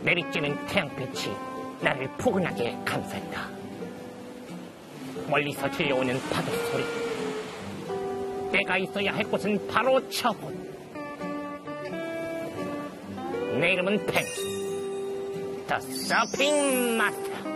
내리쬐는 태양빛이 나를 포근하게 감싼다. 멀리서 들려오는 파도 소리. 내가 있어야 할 곳은 바로 저곳. 내 이름은 펜, 더 서핑 마스터.